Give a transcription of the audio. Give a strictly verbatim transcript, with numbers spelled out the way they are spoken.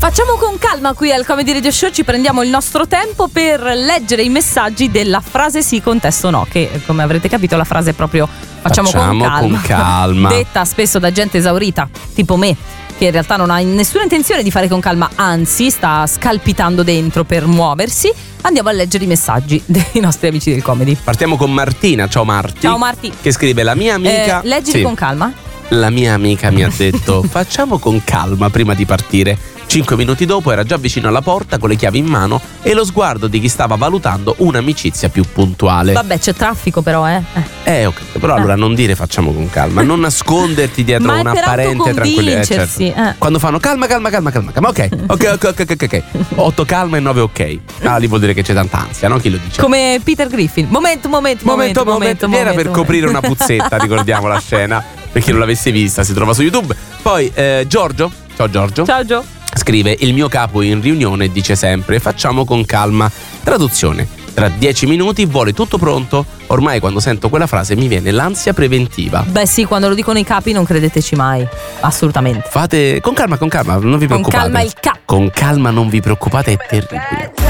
Facciamo con calma qui al Comedy Radio Show, ci prendiamo il nostro tempo per leggere i messaggi della frase sì, contesto no, che come avrete capito la frase è proprio facciamo, facciamo con calma, con calma. Detta spesso da gente esaurita, tipo me, che in realtà non ha nessuna intenzione di fare con calma, anzi sta scalpitando dentro per muoversi. Andiamo a leggere i messaggi dei nostri amici del Comedy. Partiamo con Martina, ciao Marti. Ciao Marti. Che scrive: la mia amica eh, Leggili sì. con calma. La mia amica mi ha detto facciamo con calma prima di partire. Cinque minuti dopo era già vicino alla porta con le chiavi in mano e lo sguardo di chi stava valutando un'amicizia più puntuale. Vabbè, c'è traffico però, eh. Eh, ok, però allora non dire facciamo con calma, non nasconderti dietro Ma è per un'apparente tranquillità. Eh, certo. eh. Quando fanno calma, calma, calma, calma, calma. Ok, ok, ok, ok, ok, ok. Otto calma e nove ok. Ah, lì vuol dire che c'è tanta ansia, no? Chi lo dice? Come Peter Griffin. Momento, momento, Momento, momento, momento. Era momento, per momento. coprire una puzzetta, ricordiamo la scena. Per chi non l'avesse vista, si trova su YouTube. Poi eh, Giorgio, ciao Giorgio. Ciao Gio. Scrive: il mio capo in riunione dice sempre facciamo con calma. Traduzione: tra dieci minuti vuole tutto pronto. Ormai quando sento quella frase mi viene l'ansia preventiva. Beh sì, quando lo dicono i capi non credeteci mai. Assolutamente. Fate con calma, con calma, non vi Con preoccupate. calma il capo. Con calma, non vi preoccupate, è terribile.